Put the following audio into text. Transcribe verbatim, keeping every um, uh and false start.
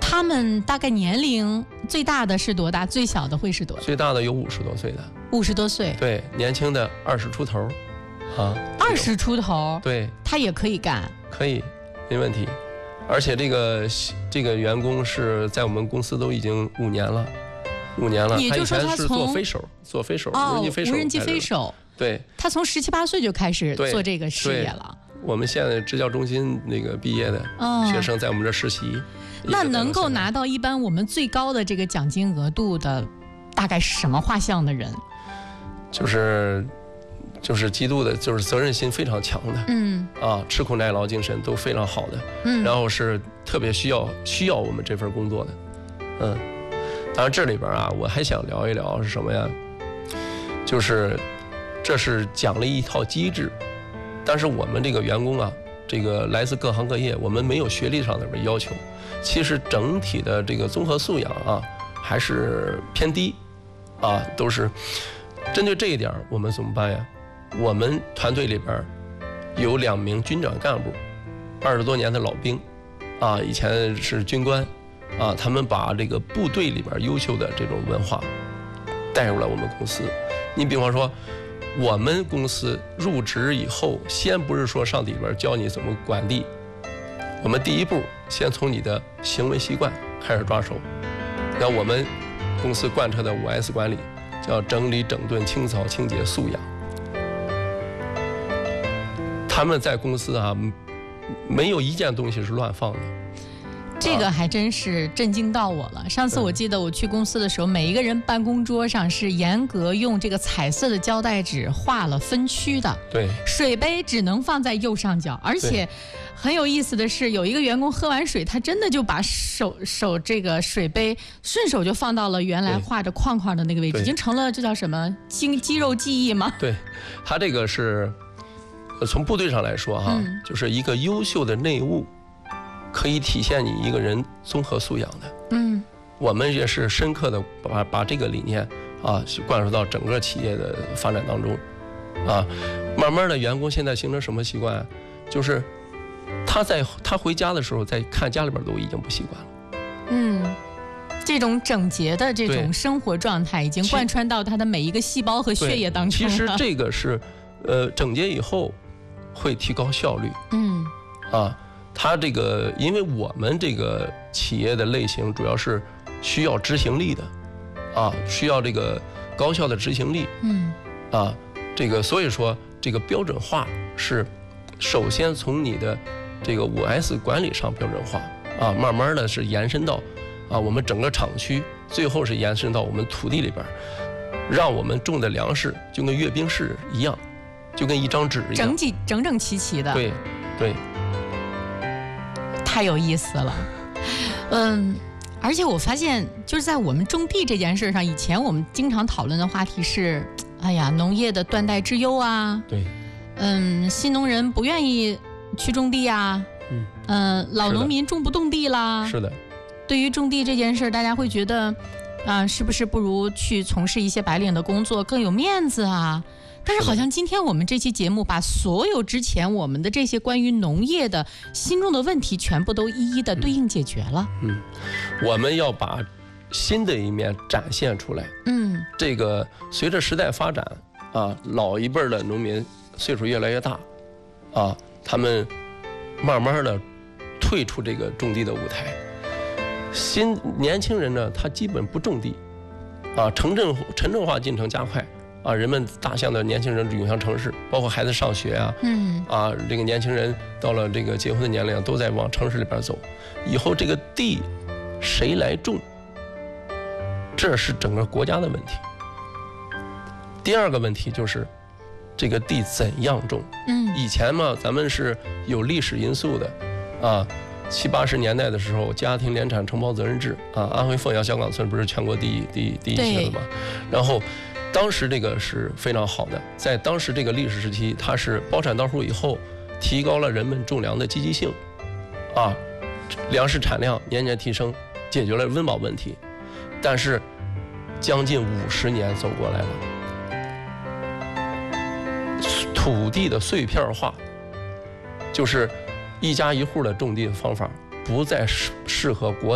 他们大概年龄最大的是多大？最小的会是多大？ 最大的有五十多岁的， 五十多岁。 对，年轻的二十出头，啊， 二十出头， 对， 他也可以干， 可以，没问题。而且这个这个员工是在我们公司都已经五年了，五年了。 也就是说他以前是做飞手，做飞手， 哦， 无人机飞手， 无人机飞手。 对， 他从十七八岁就开始做这个事业了。 我们现在支教中心那个毕业的学生在我们这实习。哦， 那能够拿到一般我们最高的这个奖金额度的，大概是什么画像的人？ 就是。就是极度的，就是责任心非常强的，嗯，啊，吃苦耐劳精神都非常好的，嗯，然后是特别需要需要我们这份工作的，嗯，当然这里边啊，我还想聊一聊是什么呀？就是这是讲了一套机制，但是我们这个员工啊，这个来自各行各业，我们没有学历上的要求，其实整体的这个综合素养啊还是偏低，啊，都是针对这一点，我们怎么办呀？我们团队里边有两名军长干部，二十多年的老兵，啊，以前是军官，啊，他们把这个部队里边优秀的这种文化带入了我们公司。你比方说，我们公司入职以后，先不是说上里边教你怎么管地，我们第一步先从你的行为习惯开始抓手。那我们公司贯彻的五 S 管理叫整理、整顿、清扫、清洁、素养。他们在公司啊，没有一件东西是乱放的。 这个还真是震惊到我了。上次我记得我去公司的时候，每一个人办公桌上是严格用这个彩色的胶带纸画了分区的。 对， 水杯只能放在右上角，而且很有意思的是，有一个员工喝完水，他真的就把手手这个水杯顺手就放到了原来画着框框的那个位置，已经成了这叫什么肌肌肉记忆吗？ 对，他这个是从部队上来说哈，嗯、就是一个优秀的内务。可以体现你一个人综合素养的，嗯，我们也是深刻的把把这个理念啊灌输到整个企业的发展当中，啊，慢慢的员工现在形成什么习惯，就是他在他回家的时候，在看家里边都已经不习惯了， 嗯，这种整洁的这种生活状态已经贯穿到他的每一个细胞和血液当中了。其实这个是，呃，整洁以后会提高效率，嗯，啊。它这个，因为我们这个企业的类型主要是需要执行力的，啊，需要这个高效的执行力，嗯，啊，这个所以说这个标准化是首先从你的这个五 S 管理上标准化，啊，慢慢的是延伸到啊我们整个厂区，最后是延伸到我们土地里边，让我们种的粮食就跟阅兵式一样，就跟一张纸一样， 整整整整齐齐的， 对对。 太有意思了，嗯，而且我发现就是在我们种地这件事上，以前我们经常讨论的话题是，哎呀，农业的断代之忧啊， 对， 嗯，新农人不愿意去种地啊，嗯，呃，老农民种不动地啦， 是的， 对于种地这件事，大家会觉得，啊、呃，是不是不如去从事一些白领的工作更有面子啊？但是好像今天我们这期节目把所有之前我们的这些关于农业的心中的问题全部都一一的对应解决了。 嗯，嗯我们要把新的一面展现出来。嗯，这个随着时代发展啊，老一辈的农民岁数越来越大，啊，他们慢慢的退出这个种地的舞台。新年轻人呢，他基本不种地，啊，城镇城镇化进程加快。啊，人们大量的年轻人涌向城市，包括孩子上学啊，嗯，啊，这个年轻人到了这个结婚的年龄，都在往城市里边走。以后这个地谁来种，这是整个国家的问题。第二个问题就是这个地怎样种。嗯，以前嘛，咱们是有历史因素的，啊，七八十年代的时候，家庭联产承包责任制啊，安徽凤阳小岗村不是全国第一第一第一县的嘛，然后。当时这个是非常好的，在当时这个历史时期，它是包产到户以后，提高了人们种粮的积极性，啊，粮食产量年年提升，解决了温饱问题。但是，将近五十年走过来了，土地的碎片化，就是一家一户的种地的方法，不再适适合国。